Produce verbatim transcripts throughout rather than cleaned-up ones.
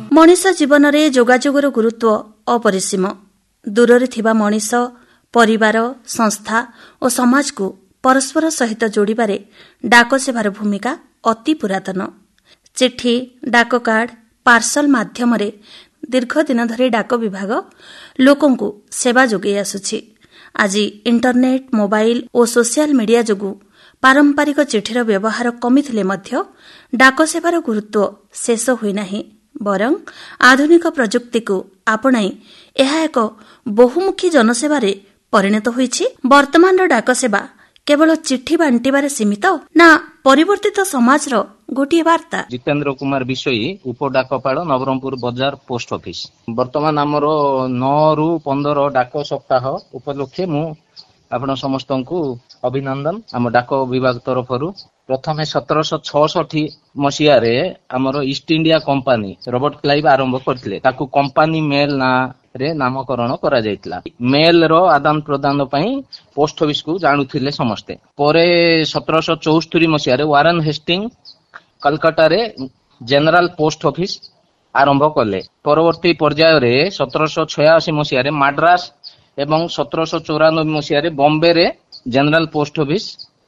मनिष जीवन में जोगाजोगर गुरुत्व अपरिसीम। दूर थिबा मनिष परिवार संस्था और समाज को परस्पर सहित जोड़बारे डाक सेवार भूमिका अति पुरातन। चिठी डाक कार्ड पार्सल माध्यम दीर्घ दिन धरी डाक विभाग लोकं को सेवा जोगे आसुछि। आज इंटरनेट मोबाइल और सोशल मीडिया जोगु पारंपरिक चिठीर व्यवहार कमिथिले मध्य डाक सेवार गुरुत्व शेष होई नाही, बरं आधुनिक प्रजुक्ति को आपणाई यह एक बहुमुखी जनसेवारे परिणत होईछि। वर्तमान डाक सेवा केवल चिठी बांटिबारे सीमित ना परिवर्तित समाजर गोटिए वार्ता। जितेंद्र कुमार विषयी उप डाकपाल नवरंगपुर बाजार पोस्ट ऑफिस। वर्तमान आमर नौ रु पंद्रह डाक सप्ताह उपलक्षे मु आपण समस्त को अभिनंदन। आम डाक विभाग तरफ प्रथम सतरश छठी मसीह आमर east India company Robert Clive आरंभ करथिले। ताकू कंपानी मेल ना रे नामकरण करा जायतिला। मेल रो आदान प्रदान पई पोस्ट ऑफिस को जानुथिले समस्ते। परे सतरश चौस्तरी मसीह रे वारेन हेस्टिंग कलकत्ता रे जनरल पोस्ट ऑफिस आरंभ कले। परवर्ती पर्याय रे सतरश छियासी मसीह रे माड्रास एवं सतरश चौरानबे मसीह रे बॉम्बे रे जनरल पोस्ट ऑफिस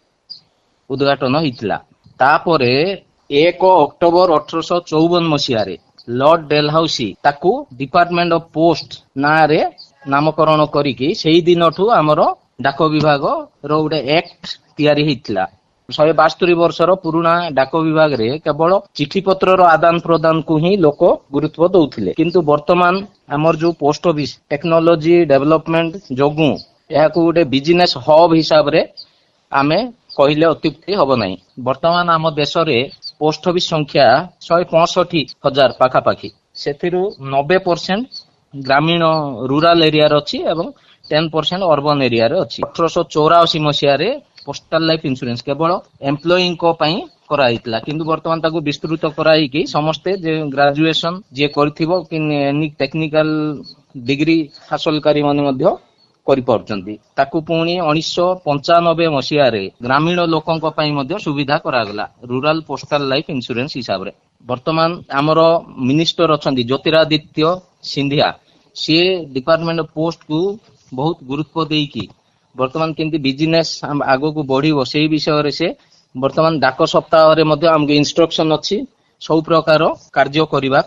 उद्घाटन होइतिला। तापरे एक अक्टोबर अठारश चौवन मसीह रे लॉर्ड डेलहाउसी ताकू डिपार्टमेंट ऑफ पोस्ट ना रे नामकरण करिकी सेही दिनठू हमरो डाक विभाग रो उडे एक्ट तयारी हितला। एक सौ बास्तरी वर्षर पुराना डाक विभाग रे केवल चिठी पत्र रो आदान प्रदान को ही लोक गुरुत्व दउथिले, किंतु वर्तमान हमर जो पोस्ट ऑफिस टेक्नोलॉजी डेवलपमेंट जोगु या को उडे बिजनेस हब हिसाब रे आमे कहिले अत्युक्ति हबो नाही। वर्तमान आम देश रे पोस्ट ऑफिस संख्या एक सौ पैंसठ हजार पाखापाखी, सेथिरु नब्बे परसेंट ग्रामीण रूरल एरिया रे अछि एवं दस परसेंट अर्बन एरिया रे अछि। अठारश चौरासी मसीह रे पोस्टल लाइफ इंश्योरेंस केवल एम्प्लॉई को पई कराइतला, किंतु वर्तमान ताकू विस्तृत कराई कि समस्ते जे ग्रेजुएशन जे करथिबो कि एनी टेक्निकल डिग्री हासिलकारी माने मध्य करि पारचंती। ताकू पुणी उन्नीस सौ पंचानबे मसीह रे ग्रामीण लोकन को पई मध्य सुविधा करागला रूरल पोस्टल लाइफ इंश्योरेंस हिसाब रे। वर्तमान हमरो मिनिस्टर अछंती ज्योतिरादित्य सिंधिया, से डिपार्टमेंट ऑफ पोस्ट को बहुत गुरुत्व देई कि वर्तमान केंती बिजनेस आगो को बढ़िबो सेही विषय रे से वर्तमान डाक सप्ताह रे मध्य हमके इंस्ट्रक्शन अछि सब प्रकार कार्य करिबा